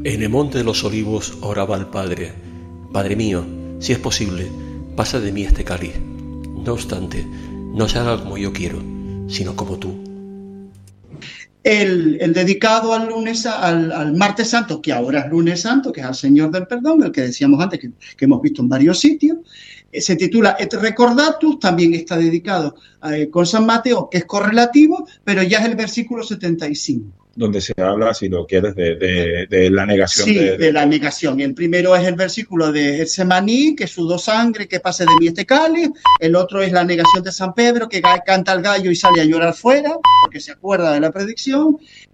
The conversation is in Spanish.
En el monte de los olivos oraba al Padre: Padre mío, si es posible, pasa de mí este cáliz. No obstante, no se haga como yo quiero, sino como tú. El dedicado al martes santo, que ahora es lunes santo, que es al Señor del Perdón, el que decíamos antes, que hemos visto en varios sitios, se titula Et Recordatus, también está dedicado con San Mateo, que es correlativo, pero ya es el versículo 75. Donde se habla, si lo quieres, de la negación. Sí, de la negación. El primero es el versículo de Getsemaní, que sudó sangre, que pase de mí este cáliz. El otro es la negación de San Pedro, que canta el gallo y sale a llorar fuera, porque se acuerda de la predicción.